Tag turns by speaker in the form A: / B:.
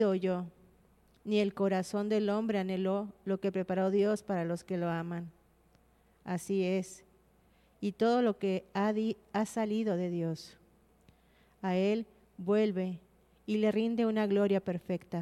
A: yo, ni el corazón del hombre anheló lo que preparó Dios para los que lo aman. Así es, y todo lo que ha salido de Dios, a Él vuelve y le rinde una gloria perfecta.